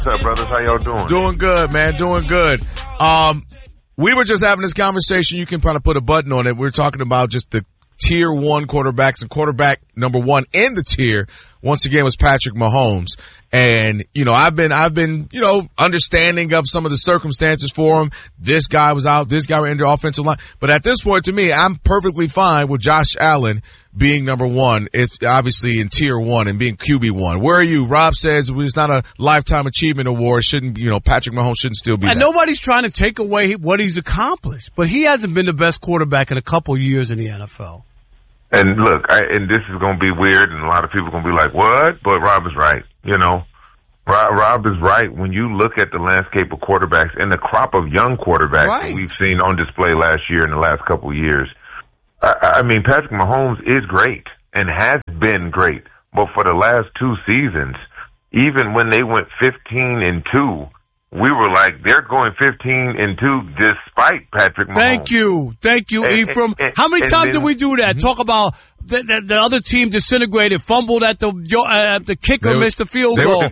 What's up, brothers? How y'all doing? Doing good, man. Doing good. We were just having this conversation. You can kind of put a button on it. We're talking about just the tier one quarterbacks, and quarterback number one in the tier, once again, was Patrick Mahomes. And, I've been, understanding of some of the circumstances for him. This guy was out. This guy was in the offensive line. But at this point, to me, I'm perfectly fine with Josh Allen being number one. It's obviously in tier one and being QB1. Where are you? Rob says it's not a lifetime achievement award. Shouldn't, Patrick Mahomes shouldn't still be. And nobody's trying to take away what he's accomplished, but he hasn't been the best quarterback in a couple years in the NFL. And look, and this is going to be weird, and a lot of people are going to be like, what? But Rob is right. Rob is right. When you look at the landscape of quarterbacks and the crop of young quarterbacks that we've seen on display last year and the last couple of years, I mean, Patrick Mahomes is great and has been great. But for the last two seasons, even when they went 15-2, we were like, they're going 15-2 despite Patrick Mahomes. Thank you, Ephraim. How many times did we do that? Talk about the other team disintegrated, fumbled at the kicker, missed the field goal.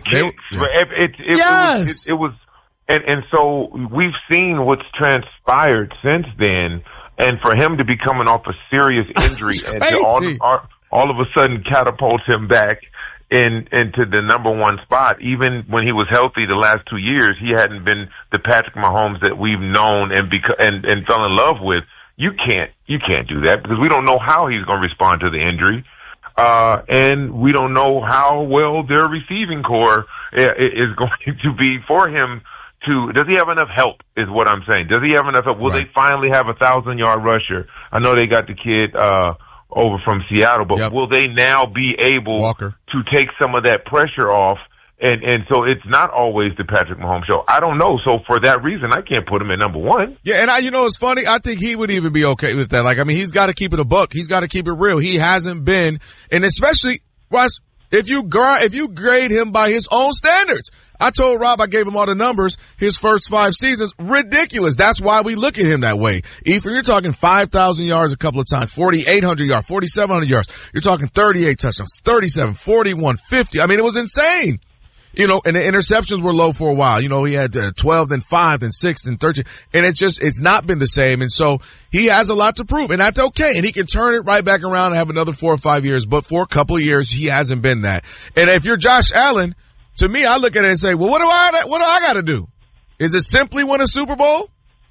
It was, and so we've seen what's transpired since then, and for him to be coming off a serious injury and to all of a sudden catapult him back into the number one spot. Even when he was healthy the last 2 years, he hadn't been the Patrick Mahomes that we've known and fell in love with. You can't do that because we don't know how he's going to respond to the injury. And we don't know how well their receiving core is going to be for him does he have enough help is what I'm saying. Does he have enough help? Will they finally have a 1,000-yard rusher? I know they got the kid, over from Seattle, but will they now be able to take some of that pressure off? And so it's not always the Patrick Mahomes show. I don't know. So for that reason, I can't put him at number one. Yeah, and it's funny. I think he would even be okay with that. He's got to keep it a buck. He's got to keep it real. He hasn't been, and especially, Russ, if you grade him by his own standards. I told Rob, I gave him all the numbers, his first 5 seasons, ridiculous. That's why we look at him that way. Ephraim, you're talking 5,000 yards a couple of times, 4,800 yards, 4,700 yards. You're talking 38 touchdowns, 37, 41, 50. I mean, it was insane. And the interceptions were low for a while. He had 12, then 5, then 6, then 13. And it's not been the same. And so he has a lot to prove, and that's okay. And he can turn it right back around and have another 4 or 5 years. But for a couple of years, he hasn't been that. And if you're Josh Allen, to me, I look at it and say, well, what do I got to do? Is it simply win a Super Bowl?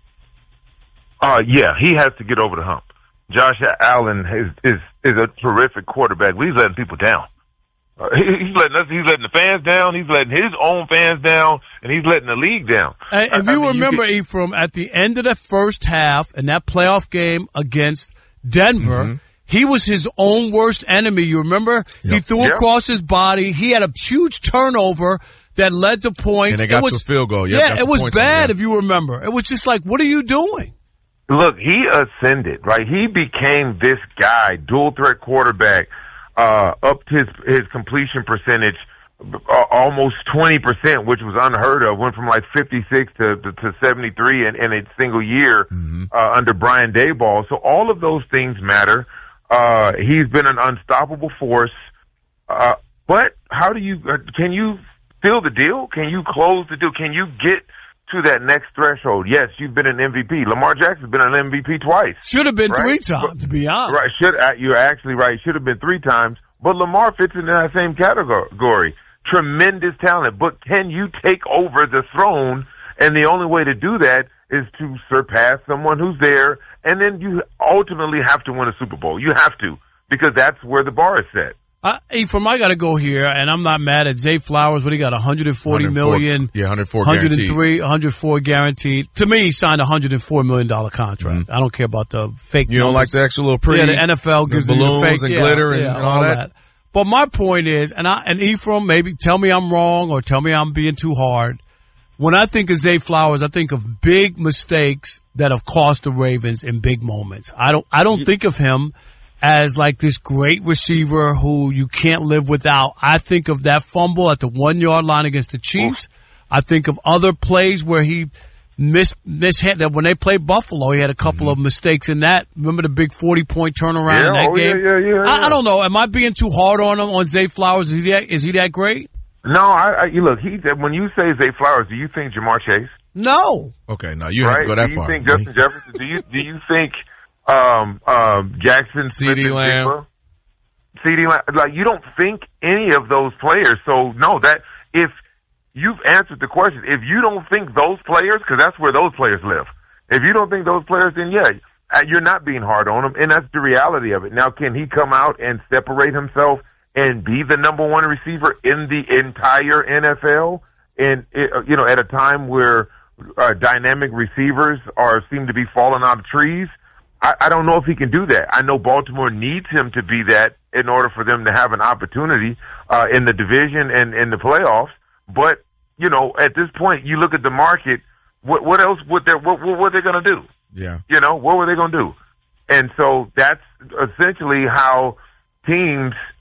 Yeah, he has to get over the hump. Josh Allen is a terrific quarterback, but he's letting people down. He's letting the fans down. He's letting his own fans down, and he's letting the league down. If you remember, Ephraim, at the end of the first half in that playoff game against Denver, he was his own worst enemy. You remember? Yep. He threw across his body. He had a huge turnover that led to points. And they got to a field goal. It was bad, if you remember. It was just like, what are you doing? Look, he ascended, right? He became this guy, dual threat quarterback, upped his completion percentage almost 20%, which was unheard of. Went from like 56 to 73 in a single year under Brian Daboll. So all of those things matter. He's been an unstoppable force. But how can you seal the deal? Can you close the deal? Can you get to that next threshold? Yes, you've been an MVP. Lamar Jackson's been an MVP twice. Should have been 3 times, to be honest. Right. You're actually right. Should have been 3 times. But Lamar fits in that same category. Tremendous talent. But can you take over the throne? And the only way to do that is to surpass someone who's there. And then you ultimately have to win a Super Bowl. You have to, because that's where the bar is set. Ephraim, I got to go here, and I'm not mad at Zay Flowers. What he got, $140 million? Yeah, 104 guaranteed. 104 guaranteed. To me, he signed a $104 million contract. I don't care about the fake You don't like the extra little pretty? Yeah, the NFL gives balloons you the fake, and glitter and all that. But my point is, and Ephraim, maybe tell me I'm wrong or tell me I'm being too hard. When I think of Zay Flowers, I think of big mistakes that have cost the Ravens in big moments. I don't think of him as like this great receiver who you can't live without. I think of that fumble at the 1-yard line against the Chiefs. I think of other plays where he mishit that when they played Buffalo, he had a couple of mistakes in that. Remember the big 40-point turnaround in that game? Yeah. I don't know. Am I being too hard on him, on Zay Flowers? Is he that great? No, you look. When you say Zay Flowers, do you think Jamar Chase? No. Okay, no, you have to go that far. Do you think Justin Jefferson? Do you think Jackson CeeDee Lamb? CeeDee Lamb? Like, you don't think any of those players. So no, that if you've answered the question, if you don't think those players, because that's where those players live. If you don't think those players, then yeah, you're not being hard on them, and that's the reality of it. Now, can he come out and separate himself and be the number one receiver in the entire NFL? And at a time where dynamic receivers seem to be falling out of trees, I don't know if he can do that. I know Baltimore needs him to be that in order for them to have an opportunity in the division and in the playoffs. But at this point, you look at the market. What else what are they going to do? Yeah. What were they going to do? And so that's essentially how teams